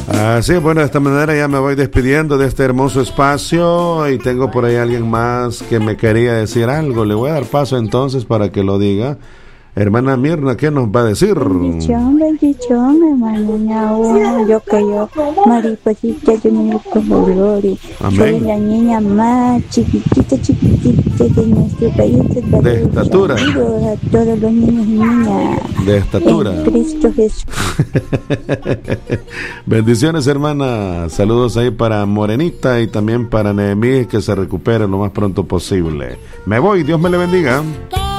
Así, bueno, de esta manera ya me voy despidiendo de este hermoso espacio y tengo por ahí alguien más que me quería decir algo. Le voy a dar paso entonces para que lo diga. Hermana Mirna, ¿qué nos va a decir? Bendición, hermano Ñaú. Yo mariposita de mi gloria. Soy la niña más chiquitita de nuestro país. De estatura. A todos los niños y niñas. De estatura. En Cristo Jesús. Bendiciones, hermana. Saludos ahí para Morenita y también para Nehemí, que se recupere lo más pronto posible. Me voy, Dios me le bendiga.